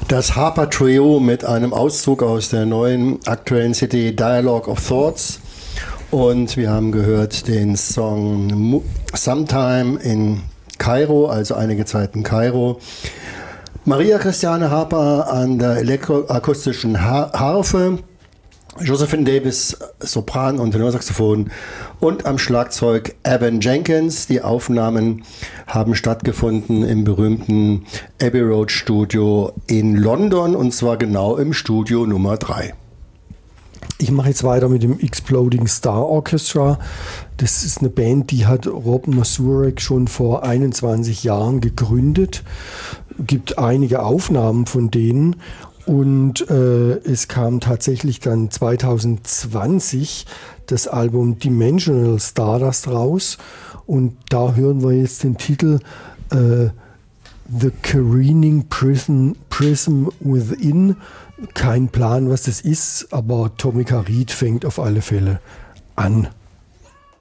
Das Harper Trio mit einem Auszug aus der neuen aktuellen CD Dialogue of Thoughts. Und wir haben gehört den Song Sometime in Kairo, also einige Zeit in Kairo. Maria Christiane Harper an der elektroakustischen Harfe, Josephine Davis Sopran und Tenorsaxophon und am Schlagzeug Evan Jenkins. Die Aufnahmen haben stattgefunden im berühmten Abbey Road Studio in London, und zwar genau im Studio Nummer 3. Ich mache jetzt weiter mit dem Exploding Star Orchestra. Das ist eine Band, die hat Rob Mazurek schon vor 21 Jahren gegründet. Gibt einige Aufnahmen von denen. Und es kam tatsächlich dann 2020 das Album Dimensional Stardust raus. Und da hören wir jetzt den Titel The Careening Prism Within. Kein Plan, was das ist, aber Tomica Reed fängt auf alle Fälle an.